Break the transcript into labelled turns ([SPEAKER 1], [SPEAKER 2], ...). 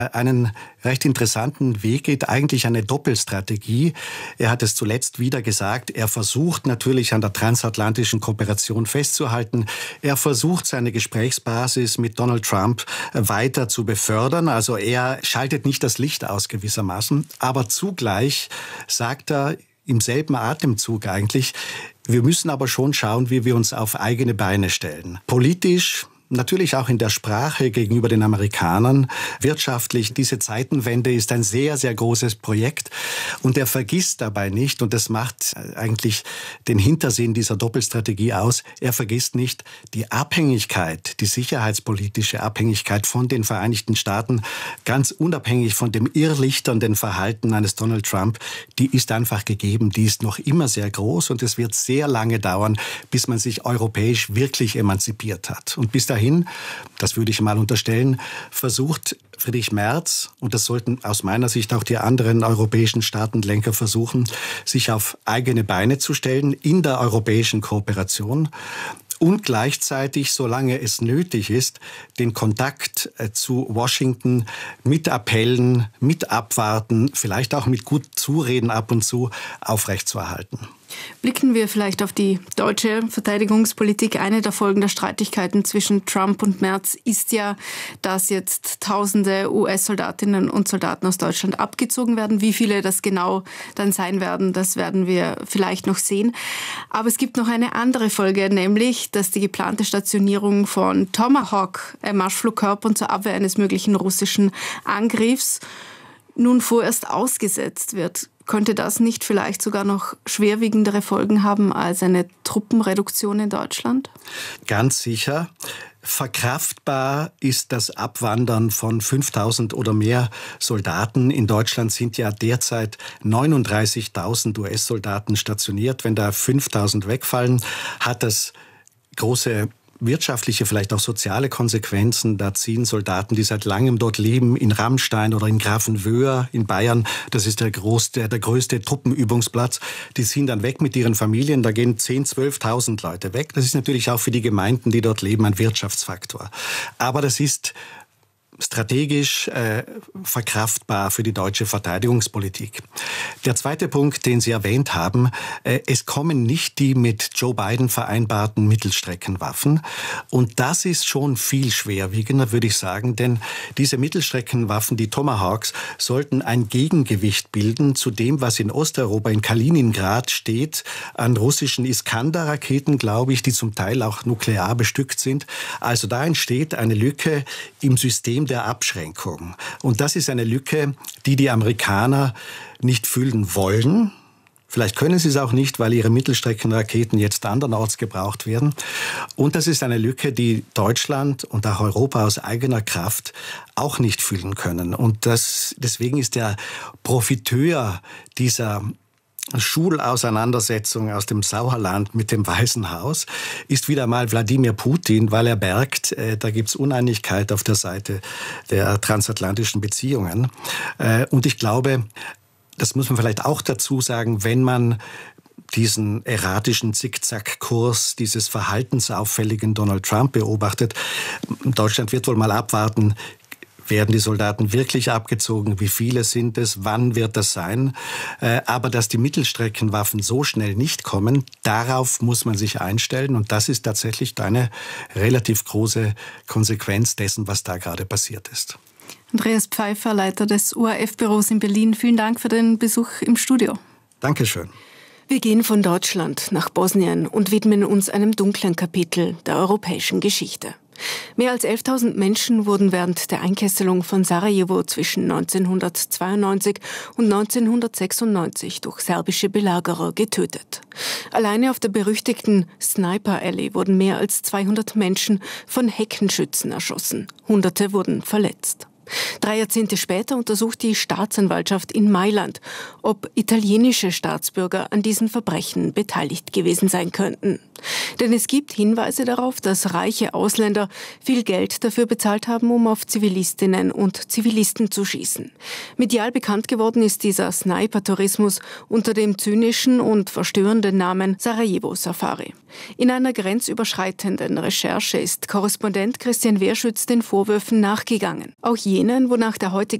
[SPEAKER 1] einen recht interessanten Weg geht, eigentlich eine Doppelstrategie. Er hat es zuletzt wieder gesagt, er versucht natürlich an der transatlantischen Kooperation festzuhalten. Er versucht seine Gesprächsbasis mit Donald Trump weiter zu befördern. Also er schaltet nicht das Licht aus gewissermaßen, aber zugleich sagt er im selben Atemzug eigentlich, wir müssen aber schon schauen, wie wir uns auf eigene Beine stellen. Politisch, natürlich auch in der Sprache gegenüber den Amerikanern. Wirtschaftlich, diese Zeitenwende ist ein sehr, sehr großes Projekt. Und er vergisst dabei nicht, und das macht eigentlich den Hintersinn dieser Doppelstrategie aus, er vergisst nicht die Abhängigkeit, die sicherheitspolitische Abhängigkeit von den Vereinigten Staaten, ganz unabhängig von dem irrlichternden Verhalten eines Donald Trump, die ist einfach gegeben, die ist noch immer sehr groß und es wird sehr lange dauern, bis man sich europäisch wirklich emanzipiert hat. Und bis dahin, das würde ich mal unterstellen, versucht Friedrich Merz, und das sollten aus meiner Sicht auch die anderen europäischen Staatenlenker versuchen, sich auf eigene Beine zu stellen in der europäischen Kooperation und gleichzeitig, solange es nötig ist, den Kontakt zu Washington mit Appellen, mit Abwarten, vielleicht auch mit gut Zureden ab und zu aufrechtzuerhalten.
[SPEAKER 2] Blicken wir vielleicht auf die deutsche Verteidigungspolitik. Eine der Folgen der Streitigkeiten zwischen Trump und Merz ist ja, dass jetzt Tausende US-Soldatinnen und Soldaten aus Deutschland abgezogen werden. Wie viele das genau dann sein werden, das werden wir vielleicht noch sehen. Aber es gibt noch eine andere Folge, nämlich, dass die geplante Stationierung von Tomahawk-Marschflugkörpern zur Abwehr eines möglichen russischen Angriffs nun vorerst ausgesetzt wird. Könnte das nicht vielleicht sogar noch schwerwiegendere Folgen haben als eine Truppenreduktion in Deutschland?
[SPEAKER 1] Ganz sicher. Verkraftbar ist das Abwandern von 5.000 oder mehr Soldaten. In Deutschland sind ja derzeit 39.000 US-Soldaten stationiert. Wenn da 5.000 wegfallen, hat das große wirtschaftliche, vielleicht auch soziale Konsequenzen. Da ziehen Soldaten, die seit langem dort leben, in Rammstein oder in Grafenwöhr in Bayern. Das ist der größte Truppenübungsplatz. Die ziehen dann weg mit ihren Familien. Da gehen 10.000, 12.000 Leute weg. Das ist natürlich auch für die Gemeinden, die dort leben, ein Wirtschaftsfaktor. Aber das ist strategisch verkraftbar für die deutsche Verteidigungspolitik. Der zweite Punkt, den Sie erwähnt haben, es kommen nicht die mit Joe Biden vereinbarten Mittelstreckenwaffen. Und das ist schon viel schwerwiegender, würde ich sagen, denn diese Mittelstreckenwaffen, die Tomahawks, sollten ein Gegengewicht bilden zu dem, was in Osteuropa, in Kaliningrad steht, an russischen Iskander-Raketen, glaube ich, die zum Teil auch nuklear bestückt sind. Also da entsteht eine Lücke im System der Abschränkung. Und das ist eine Lücke, die die Amerikaner nicht füllen wollen. Vielleicht können sie es auch nicht, weil ihre Mittelstreckenraketen jetzt andernorts gebraucht werden. Und das ist eine Lücke, die Deutschland und auch Europa aus eigener Kraft auch nicht füllen können. Und deswegen ist der Profiteur dieser Schulauseinandersetzung aus dem Sauerland mit dem Weißen Haus ist wieder mal Wladimir Putin, weil er merkt, da gibt's Uneinigkeit auf der Seite der transatlantischen Beziehungen. Und ich glaube, das muss man vielleicht auch dazu sagen, wenn man diesen erratischen Zickzackkurs dieses verhaltensauffälligen Donald Trump beobachtet. Deutschland wird wohl mal abwarten, werden die Soldaten wirklich abgezogen? Wie viele sind es? Wann wird das sein? Aber dass die Mittelstreckenwaffen so schnell nicht kommen, darauf muss man sich einstellen. Und das ist tatsächlich eine relativ große Konsequenz dessen, was da gerade passiert ist.
[SPEAKER 2] Andreas Pfeiffer, Leiter des ORF-Büros in Berlin. Vielen Dank für den Besuch im Studio.
[SPEAKER 1] Dankeschön.
[SPEAKER 2] Wir gehen von Deutschland nach Bosnien und widmen uns einem dunklen Kapitel der europäischen Geschichte. Mehr als 11.000 Menschen wurden während der Einkesselung von Sarajevo zwischen 1992 und 1996 durch serbische Belagerer getötet. Alleine auf der berüchtigten Sniper Alley wurden mehr als 200 Menschen von Heckenschützen erschossen. Hunderte wurden verletzt. 3 Jahrzehnte später untersucht die Staatsanwaltschaft in Mailand, ob italienische Staatsbürger an diesen Verbrechen beteiligt gewesen sein könnten. Denn es gibt Hinweise darauf, dass reiche Ausländer viel Geld dafür bezahlt haben, um auf Zivilistinnen und Zivilisten zu schießen. Medial bekannt geworden ist dieser Sniper-Tourismus unter dem zynischen und verstörenden Namen Sarajevo-Safari. In einer grenzüberschreitenden Recherche ist Korrespondent Christian Wehrschütz den Vorwürfen nachgegangen. Auch jene jenen, wonach der heutige